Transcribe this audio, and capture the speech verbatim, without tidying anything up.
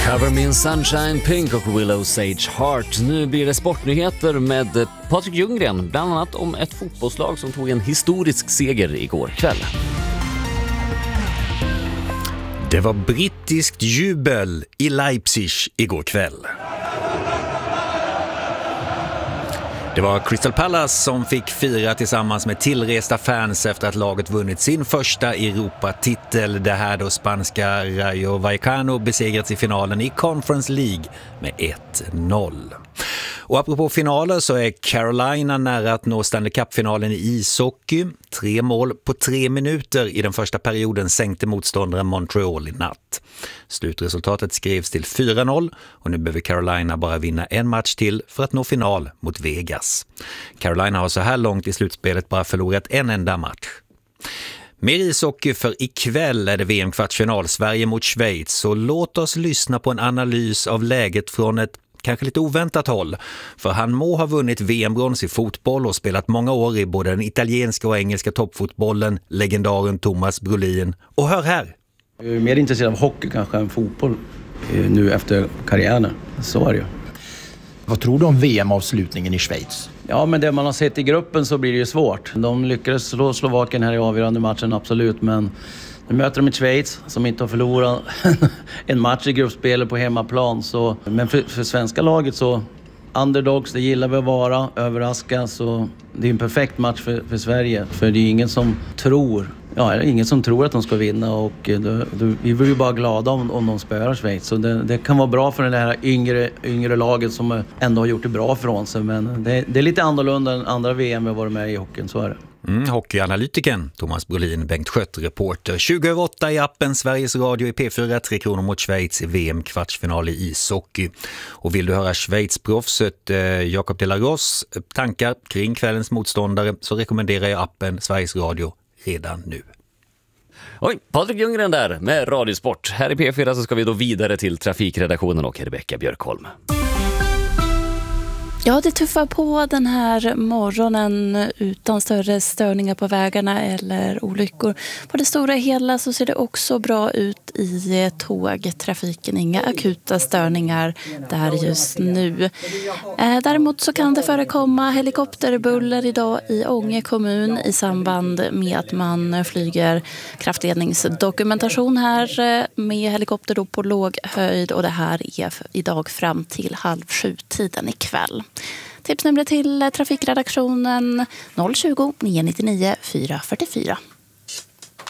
Cover Me in Sunshine, Pink och Willow Sage Heart. Nu blir det sportnyheter med Patrik Ljunggren, bland annat om ett fotbollslag som tog en historisk seger igår kväll. Det var brittiskt jubel i Leipzig igår kväll. Det var Crystal Palace som fick fira tillsammans med tillresta fans efter att laget vunnit sin första Europatitel. Det här då spanska Rayo Vallecano besegrats i finalen i Conference League med ett noll. Och apropå finaler så är Carolina nära att nå Stanley Cup-finalen i ishockey. Tre mål på tre minuter i den första perioden sänkte motståndaren Montreal i natt. Slutresultatet skrevs till fyra noll och nu behöver Carolina bara vinna en match till för att nå final mot Vegas. Carolina har så här långt i slutspelet bara förlorat en enda match. Mer ishockey, för ikväll är det V M-kvartsfinal Sverige mot Schweiz, så låt oss lyssna på en analys av läget från ett kanske lite oväntat håll. För han må ha vunnit V M-brons i fotboll och spelat många år i både den italienska och engelska toppfotbollen, legendaren Thomas Brolin. Och hör här! Jag är mer intresserad av hockey kanske än fotboll nu efter karriären. Så är det ju. Vad tror du om V M-avslutningen i Schweiz? Ja, men det man har sett i gruppen så blir det ju svårt. De lyckades slå Slovakien här i avgörande matchen, absolut. Men nu möter de ett Schweiz som inte har förlorat en match i gruppspelet på hemmaplan. Så, men för, för svenska laget så, underdogs, det gillar vi att vara, överraska. Så det är en perfekt match för, för Sverige. För det är ingen som tror, ja, ingen som tror att de ska vinna. Och då, då, vi blir ju bara glada om, om de spöar Schweiz. Så det, det kan vara bra för det här yngre, yngre laget som ändå har gjort det bra från sig. Men det, det är lite annorlunda än andra V M vi har varit med i hockeyn, så är det. Mm, hockeyanalytiken Thomas Brolin, Bengt Skött, reporter. tjugo över åtta i appen Sveriges Radio i P fyra, tre kronor mot Schweiz i V M-kvartsfinal i ishockey. Och vill du höra Schweiz-proffset eh, Jacob de la Ross tankar kring kvällens motståndare, så rekommenderar jag appen Sveriges Radio redan nu. Oj, Patrik Ljunggren där med Radiosport. Här i P fyra så ska vi då vidare till trafikredaktionen och Rebecka Björkholm. Ja, det tuffar på den här morgonen utan större störningar på vägarna eller olyckor. På det stora hela så ser det också bra ut i tågtrafiken. Inga akuta störningar där just nu. Däremot så kan det förekomma helikopterbuller idag i Ånge kommun i samband med att man flyger kraftledningsdokumentation här med helikopter då på låg höjd. Och det här är idag fram till halv sju tiden ikväll. Tipsnumret till trafikredaktionen noll tjugo, nio nio nio, fyra fyra fyra.